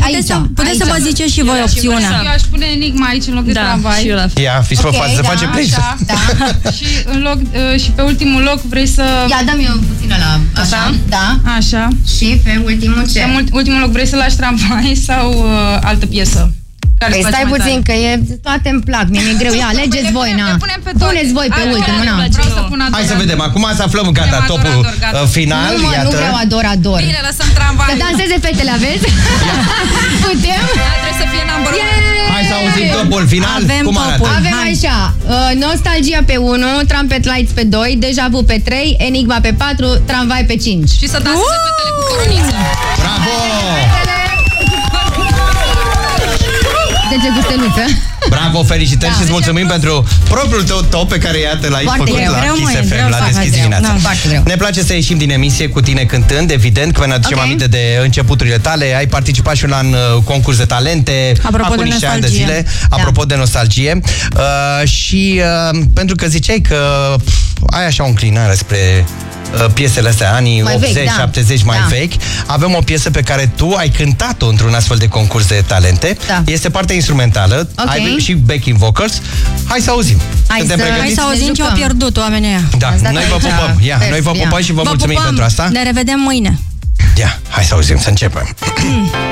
Puteți să vă ziceți și voi opțiunea. Eu aș pune Enigma aici în loc de tramvai. Ia, fiți pe față, face place. Și în loc și pe ultimul loc vrei să... Ia, dă-mi eu puțin ăla. Așa? Da. Așa. Și pe ultimul ce? Pe ultimul loc vrei să lași tramvai sau altă piesă? Păi stai puțin, că toate îmi plac, mi-e greu. Ia, alegeți voi, na. Puneți voi pe ultimul, na. Hai să vedem, acum să aflăm, gata, topul final. Nu vreau ador. Bine, lăsăm tramvai. Să danseze fetele, aveți? Putem? Trebuie să fie number one. Hai să auzim topul final. Cum arată? Avem așa, Nostalgia pe 1, Trumpet Lights pe 2, Deja Vu pe 3, Enigma pe 4, Tramvai pe 5. Și să danseze fetele cu coroniță. Bravo! De gusteluță. Bravo, felicitări și îți mulțumim pentru propriul tău top pe care iată l-ai făcut la Kiss FM, la Deschis dimineața. Ne place să ieșim din emisie cu tine cântând, evident, că ne aducem aminte de începuturile tale. Ai participat și la un concurs de talente acum niște ani de zile, apropo de nostalgie. Și pentru că ziceai că ai așa o înclinare spre piesele astea, anii 80-70 mai vechi. Avem o piesă pe care tu ai cântat-o într-un astfel de concurs de talente. Este partea instrumentală, ai și backing vocals. Hai să auzim. Hai să auzim ce au pierdut oamenii ăia. Da, noi vă pupăm. Noi vă pupăm și vă mulțumim pentru asta. Ne revedem mâine. Ia, hai să auzim, să începem.